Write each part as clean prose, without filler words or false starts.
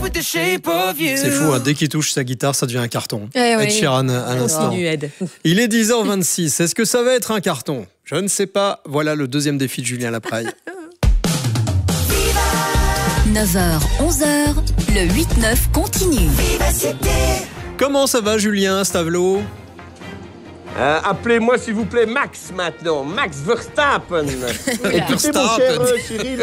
C'est fou, hein, dès qu'il touche sa guitare, ça devient un carton. Ed Sheeran à l'instant. Il est 10h26. Est-ce que ça va être un carton? Je ne sais pas. Voilà le deuxième défi de Julien Lapraille. 9h, 11h, le 8-9 continue. Comment ça va, Julien Stavelot? Appelez-moi s'il vous plaît Max maintenant, Max Verstappen. Écoutez mon cher Cyril,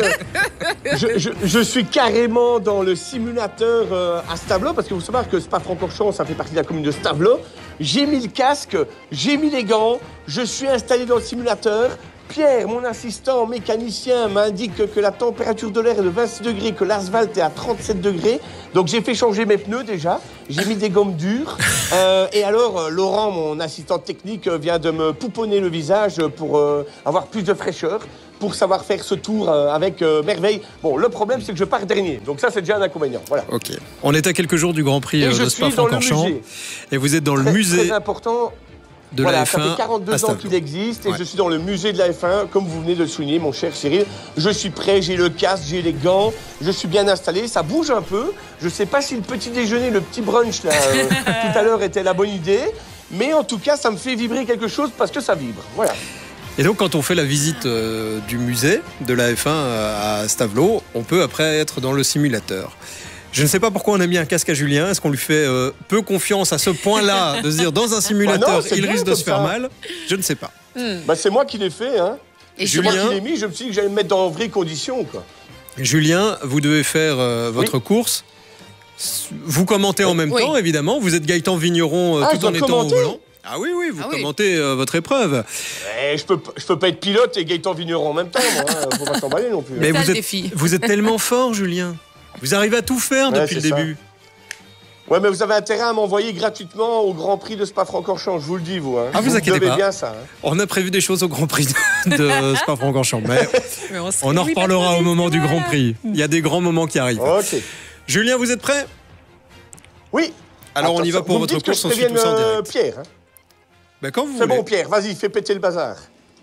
je suis carrément dans le simulateur à Stavelot, parce que vous savez que Spa-Francorchamps, ça fait partie de la commune de Stavelot. J'ai mis le casque, j'ai mis les gants, je suis installé dans le simulateur. Pierre, mon assistant mécanicien, m'indique que la température de l'air est de 26 degrés, que l'asphalte est à 37 degrés. Donc j'ai fait changer mes pneus déjà, j'ai mis des gommes dures. Et alors, Laurent, mon assistant technique, vient de me pouponner le visage pour avoir plus de fraîcheur, pour savoir faire ce tour avec merveille. Bon, le problème, c'est que je pars dernier. Donc ça, c'est déjà un inconvénient. Voilà. Ok. On est à quelques jours du Grand Prix de Spa-Francorchamps. Et vous êtes dans le musée. Très important. De la F1 ça fait 42 ans qu'il existe et je suis dans le musée de la F1, comme vous venez de le souligner, mon cher Cyril. Je suis prêt, j'ai le casque, j'ai les gants, je suis bien installé, ça bouge un peu. Je ne sais pas si le petit déjeuner, le petit brunch là, tout à l'heure était la bonne idée, mais en tout cas, ça me fait vibrer quelque chose parce que ça vibre. Voilà. Et donc, quand on fait la visite du musée de la F1 à Stavelot, on peut après être dans le simulateur. Je ne sais pas pourquoi on a mis un casque à Julien. Est-ce qu'on lui fait peu confiance à ce point-là de se dire dans un simulateur, il risque de se faire mal? Je ne sais pas. Bah, c'est moi qui l'ai fait. Hein. Et c'est moi qui l'ai mis. Je me suis dit que j'allais me mettre dans de vraies conditions. Quoi. Julien, vous devez faire votre course. Vous commentez en même temps, évidemment. Vous êtes Gaëtan Vigneron tout en étant au volant. Ah oui, vous commentez votre épreuve. Je peux pas être pilote et Gaëtan Vigneron en même temps. Moi, hein. Faut pas s'emballer non plus. Mais vous êtes tellement fort, Julien. Vous arrivez à tout faire depuis le début. Ouais, mais vous avez intérêt à m'envoyer gratuitement au Grand Prix de Spa-Francorchamps, je vous le dis, vous. Hein. Ah, vous inquiétez pas. Bien ça. Hein. On a prévu des choses au Grand Prix de Spa-Francorchamps, mais on en reparlera au moment du Grand Prix. Il y a des grands moments qui arrivent. Ok. Julien, vous êtes prêt? Oui. Alors, on y va pour votre course, on suit tout ça en direct. Pierre. Hein. Ben, quand vous voulez. C'est bon, Pierre, vas-y, fais péter le bazar.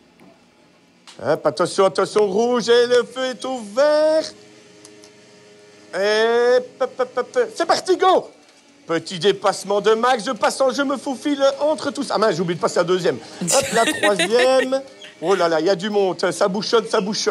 Hop, attention, rouge, et le feu est ouvert. Et c'est parti, go! Petit dépassement de Max, je passe je me faufile entre tous. Ah mince, j'ai oublié de passer à deuxième. Hop, la troisième. Oh là là, il y a du monde, ça bouchonne.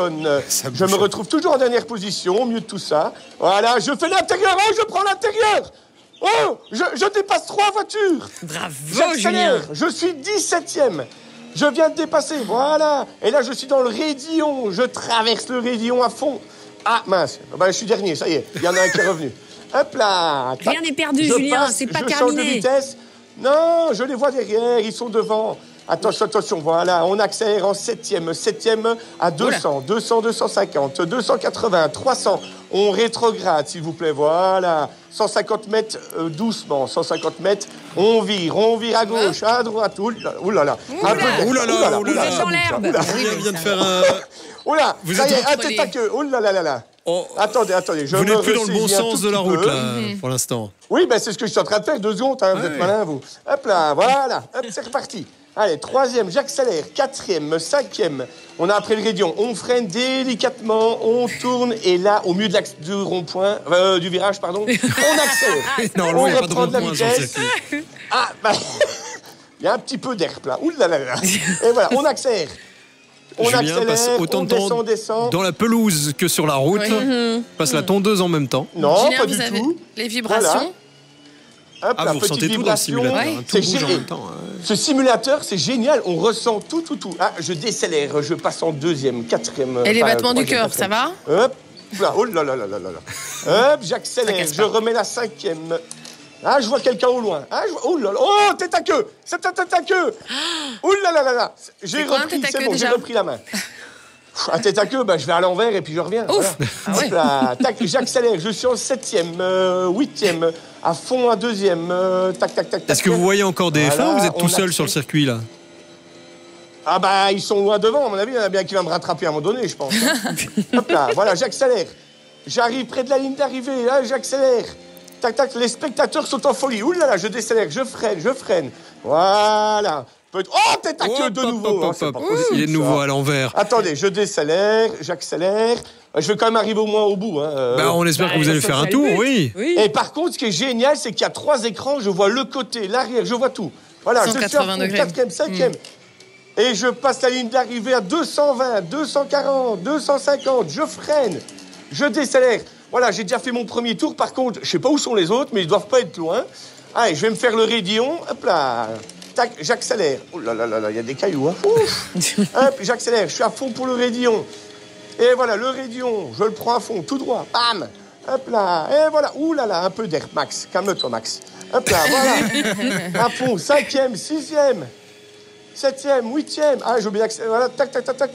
Je me retrouve toujours en dernière position, au milieu de tout ça. Voilà, je fais l'intérieur, je prends l'intérieur. Oh, je dépasse 3 voitures. Bravo, Julien. Je suis 17e. Je viens de dépasser, voilà. Et là, je suis dans le raidillon. Je traverse le raidillon à fond. Ah, mince. Ben, je suis dernier, ça y est. Il y en a un qui est revenu. Hop là. Rien n'est perdu, Julien. C'est pas terminé. Je change de vitesse. Non, je les vois derrière. Ils sont devant. Attention. Voilà. On accélère en 7e. 7e à 200. 200, 250, 280, 300. On rétrograde, s'il vous plaît. Voilà. 150 mètres doucement. 150 mètres. On vire à gauche, à droite. Oulala. Oulala. Dans l'herbe. Julien vient de faire Oula, ça y est, un tête à queue. Oulala. Oh. Attendez. Vous n'êtes plus dans le bon sens de la route, là, pour l'instant. Oui, ben c'est ce que je suis en train de faire. 2 secondes, hein, vous êtes malin, vous. Hop là, voilà. Hop, c'est reparti. Allez, 3e, j'accélère. 4e, 5e. On a après le raidillon. On freine délicatement, on tourne. Et là, au milieu de l'axe du rond-point, du virage, pardon, on accélère. Non, il n'y a pas de reprend de la rond-point vitesse. Ah, bah, il y a a un petit peu d'air plat. Ouh là là là. Et voilà, on accélère. Julien passe autant de temps descend. dans la pelouse que sur la route. Passe la tondeuse en même temps. Non, Julien, pas vous du avez tout. les vibrations. Hop, ah, vous ressentez tout dans le simulateur. Hein, tout bouge en même temps. Ce simulateur, c'est génial. On ressent tout. Ah, je décélère. Je passe en 2e, 4e. Et les battements du cœur, ça va? Hop. Là, oh là là là là là. Hop, j'accélère. Je remets la 5e. Ah, je vois quelqu'un au loin. Ah, oh là là. Oh, tête à queue. C'est ta tête à queue. Oh là là là là. J'ai repris, c'est bon, j'ai repris la main. À tête à queue, bah, je vais à l'envers et puis je reviens. Ouf. Voilà. Là, tac, j'accélère. Je suis en 7e, 8e, à fond à 2e. Tac. Est-ce que vous voyez encore des F1 ou vous êtes tout seul sur le circuit, là? Ah bah, ils sont loin devant. À mon avis, il y en a bien qui va me rattraper à un moment donné, je pense. Hop là, voilà, j'accélère. J'arrive près de la ligne d'arrivée. Là, j'accélère. Tac, les spectateurs sont en folie. Ouh là là, je décélère, je freine. Voilà. Oh, tête à queue de nouveau. Il est de nouveau à l'envers. Attendez, je décélère, j'accélère. Je vais quand même arriver au moins au bout. Hein. On espère que vous allez faire un tour, oui. Et par contre, ce qui est génial, c'est qu'il y a 3 écrans. Je vois le côté, l'arrière, je vois tout. Voilà, je suis à fond, 4e, 5e. Et je passe la ligne d'arrivée à 220, 240, 250. Je freine, je décélère. Voilà, j'ai déjà fait mon premier tour. Par contre, je sais pas où sont les autres, mais ils doivent pas être loin. Allez, je vais me faire le raidillon. Hop là. Tac, j'accélère. Oh là là là là, il y a des cailloux. Hein. Ouf. Hop, j'accélère. Je suis à fond pour le raidillon. Et voilà, le raidillon, je le prends à fond, tout droit. Bam. Hop là. Et voilà. Ouh là là, un peu d'air, Max. Calme-toi, Max. Hop là, voilà. À fond, 5e, 6e, 7e, 8e. Ah, j'ai oublié d'accélérer. Voilà, tac, tac, tac, tac.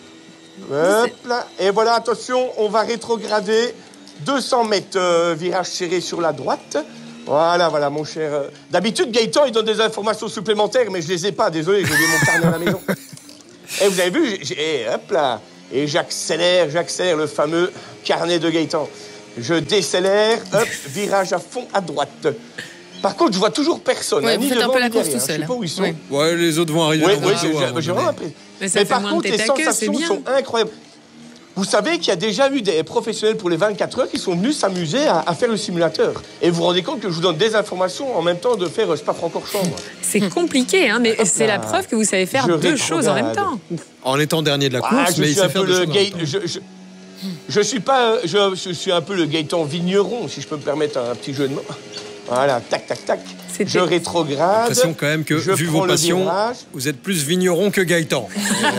Hop là. Et voilà, attention, on va rétrograder. 200 mètres, virage serré sur la droite. Voilà, mon cher. D'habitude, Gaëtan, il donne des informations supplémentaires, mais je les ai pas. Désolé, j'ai oublié mon carnet à la maison. Et vous avez vu, hop là. Et j'accélère, le fameux carnet de Gaëtan. Je décélère, hop, virage à fond à droite. Par contre, je vois toujours personne. Ouais, vous faites un peu la course tout seul. Je sais pas où ils sont. Oui. Ouais, les autres vont arriver. Oui, j'ai vraiment appris. Mais par contre, les sensations sont incroyables. Vous savez qu'il y a déjà eu des professionnels pour les 24 heures qui sont venus s'amuser à faire le simulateur. Et vous vous rendez compte que je vous donne des informations en même temps de faire Spa-Francorchamps. C'est compliqué, hein, mais c'est la preuve que vous savez faire deux choses en même temps. En étant dernier de la course, mais il sait faire deux choses. Je suis un peu le Gaëtan Vigneron, si je peux me permettre un petit jeu de mots. Voilà, tac, tac, tac. Je rétrograde. J'ai l'impression quand même que, vu vos passions, vous êtes plus vigneron que Gaëtan.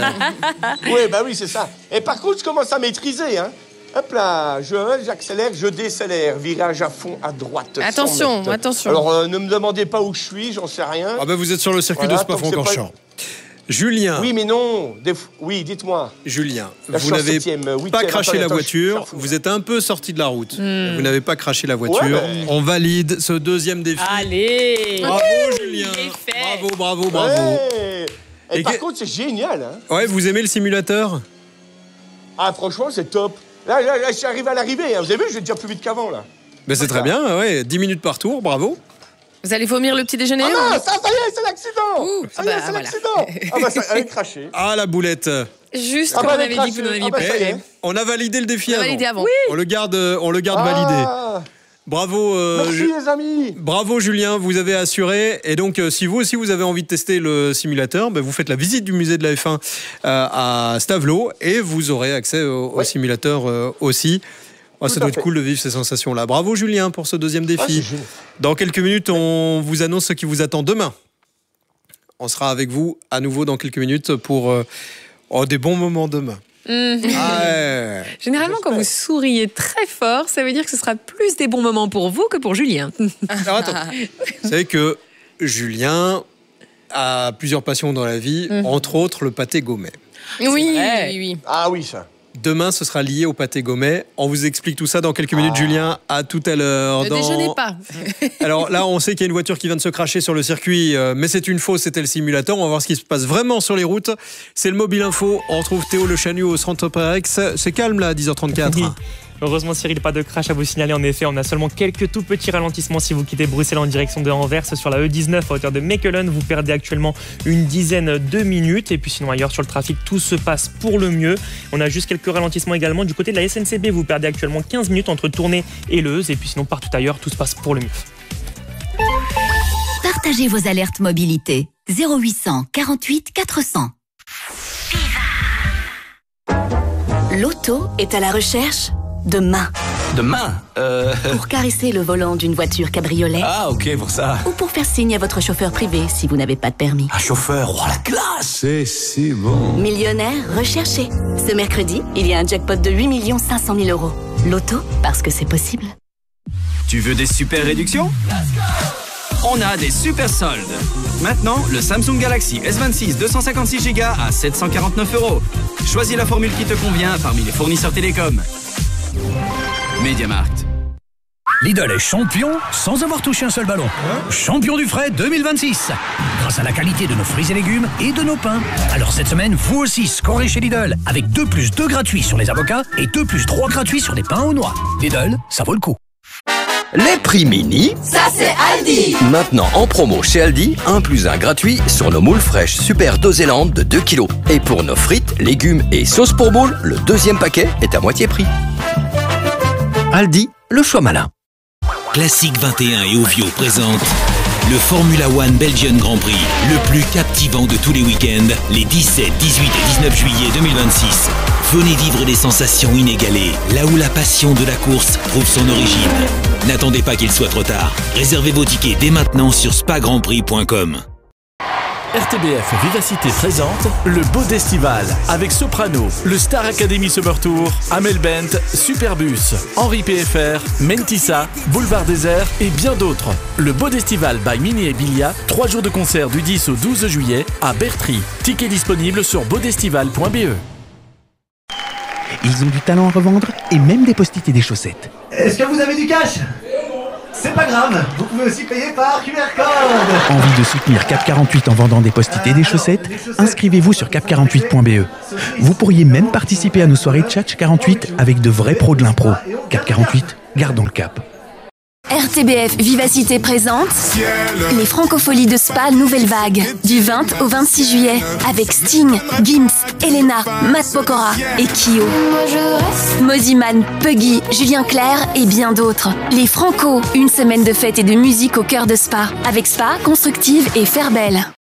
Oui, c'est ça. Et par contre, je commence à maîtriser. Hein. Hop là, j'accélère, je décélère. Virage à fond à droite. Attention. Alors, ne me demandez pas où je suis, j'en sais rien. Ah ben, vous êtes sur le circuit de Spa-Francorchamps. Julien. Oui, mais non. Oui, dites-moi. Julien, vous n'avez pas craché la voiture. Vous êtes un peu sorti de la route. Vous n'avez pas craché la voiture. Ouais, on valide ce deuxième défi. Allez. Bravo, Julien. Bravo. Ouais. Et par contre, c'est génial. Hein. Ouais, vous aimez le simulateur? Ah, franchement, c'est top. Là, je suis arrivé à l'arrivée. Hein. Vous avez vu, je vais déjà plus vite qu'avant, là. Mais c'est très bien, ouais. 10 minutes par tour, bravo. Vous allez vomir le petit déjeuner? Ah non, ça y est, c'est l'accident. Ça y est, c'est l'accident. Ah bah, ça a craché. Ah, la boulette. Juste comme on avait dit que vous n'en aviez pas fait. On a validé le défi avant. Oui. On le garde validé. Bravo. Merci, les amis. Bravo, Julien, vous avez assuré. Et donc, si vous aussi, vous avez envie de tester le simulateur, vous faites la visite du musée de la F1 à Stavelot et vous aurez accès au simulateur aussi. Oh, ça doit être cool de vivre ces sensations-là. Bravo Julien pour ce deuxième défi. Dans quelques minutes, on vous annonce ce qui vous attend demain. On sera avec vous à nouveau dans quelques minutes pour des bons moments demain. Généralement, quand vous souriez très fort, ça veut dire que ce sera plus des bons moments pour vous que pour Julien. Alors attends, vous savez que Julien a plusieurs passions dans la vie, entre autres le pâté Gaumet. Oui. Ah oui, ça. Demain, ce sera lié au pâté Gaumet. On vous explique tout ça dans quelques minutes, Julien. À tout à l'heure. Ne déjeunez pas. Alors là, on sait qu'il y a une voiture qui vient de se cracher sur le circuit, mais c'est une fausse, c'était le simulateur. On va voir ce qui se passe vraiment sur les routes. C'est le Mobile Info. On retrouve Théo Le Chanu au Centre Parex. C'est calme là, à 10h34. Oui. Heureusement, Cyril, pas de crash à vous signaler. En effet, on a seulement quelques tout petits ralentissements si vous quittez Bruxelles en direction de Anvers. Sur la E19 à hauteur de Mechelen, vous perdez actuellement une dizaine de minutes. Et puis sinon, ailleurs sur le trafic, tout se passe pour le mieux. On a juste quelques ralentissements également. Du côté de la SNCB, vous perdez actuellement 15 minutes entre Tournai et Leuze. Et puis sinon, partout ailleurs, tout se passe pour le mieux. Partagez vos alertes mobilité. 0800 48 400. L'auto est à la recherche de mains. De main Pour caresser le volant d'une voiture cabriolet. Ah, ok, pour ça. Ou pour faire signe à votre chauffeur privé si vous n'avez pas de permis. Un chauffeur, oh la classe! C'est si bon. Millionnaire recherché. Ce mercredi, il y a un jackpot de 8 500 000 €. L'auto, parce que c'est possible. Tu veux des super réductions? On a des super soldes. Maintenant, le Samsung Galaxy S26 256 Go à 749 €. Choisis la formule qui te convient parmi les fournisseurs télécoms. MediaMarkt. Lidl est champion sans avoir touché un seul ballon. Champion du frais 2026. Grâce à la qualité de nos fruits et légumes et de nos pains. Alors cette semaine, vous aussi scorez chez Lidl. Avec 2+2 gratuits sur les avocats et 2+3 gratuits sur les pains aux noix. Lidl, ça vaut le coup. Les prix mini, ça c'est Aldi. Maintenant en promo chez Aldi, 1 + 1 gratuit sur nos moules fraîches Super Doséland de 2 kg. Et pour nos frites, légumes et sauces pour moules, le 2e paquet est à moitié prix. Aldi, le choix malin. Classique 21 et Ovio présente le Formula One Belgian Grand Prix, le plus captivant de tous les week-ends, les 17, 18 et 19 juillet 2026. Venez vivre des sensations inégalées, là où la passion de la course trouve son origine. N'attendez pas qu'il soit trop tard. Réservez vos tickets dès maintenant sur spagrandprix.com. RTBF Vivacité présente le Bodestival avec Soprano, le Star Academy Summer Tour, Amel Bent, Superbus, Henri PFR, Mentissa, Boulevard Désert et bien d'autres. Le Bodestival by Mini et Bilia, 3 jours de concert du 10 au 12 juillet à Bertry. Tickets disponibles sur bodestival.be. Ils ont du talent à revendre et même des post-it et des chaussettes. Est-ce que vous avez du cash ? C'est pas grave, vous pouvez aussi payer par QR code. Envie de soutenir Cap 48 en vendant des post-it et des chaussettes ? Inscrivez-vous sur cap48.be. Vous pourriez même participer à nos soirées Tchatch 48 avec de vrais pros de l'impro. Cap 48, gardons le cap. RTBF Vivacité présente les Francopholies de Spa Nouvelle Vague du 20 au 26 juillet avec Sting, Gims, Elena, Matt Pokora et Kyo. Moziman, Puggy, Julien Clerc et bien d'autres. Les Franco, une semaine de fête et de musique au cœur de Spa avec Spa, Constructive et Fairbelle.